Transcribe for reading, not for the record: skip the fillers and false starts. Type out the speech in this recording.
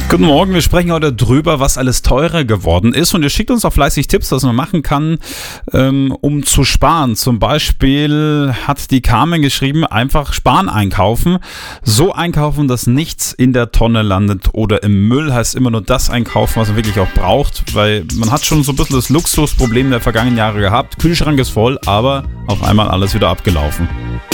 Guten Morgen, wir sprechen heute drüber, was alles teurer geworden ist, und ihr schickt uns auch fleißig Tipps, was man machen kann, um zu sparen. Zum Beispiel hat die Carmen geschrieben, einfach sparen einkaufen. So einkaufen, dass nichts in der Tonne landet oder im Müll, heißt immer nur das einkaufen, was man wirklich auch braucht, weil man hat schon so ein bisschen das Luxusproblem der vergangenen Jahre gehabt. Kühlschrank ist voll, aber auf einmal alles wieder abgelaufen.